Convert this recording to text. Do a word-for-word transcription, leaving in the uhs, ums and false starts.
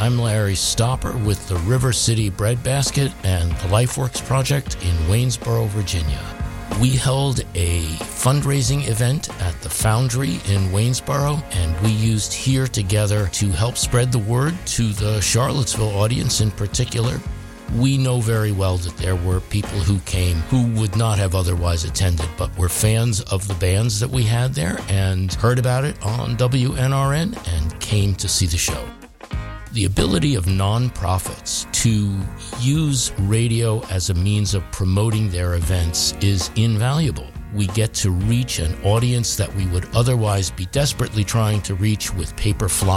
I'm Larry Stopper with the River City Breadbasket and the LifeWorks Project in Waynesboro, Virginia. We held a fundraising event at the Foundry in Waynesboro, and we used Here Together to help spread the word to the Charlottesville audience in particular. We know very well that there were people who came who would not have otherwise attended, but were fans of the bands that we had there and heard about it on W N R N and came to see the show. The ability of nonprofits to use radio as a means of promoting their events is invaluable. We get to reach an audience that we would otherwise be desperately trying to reach with paper flyers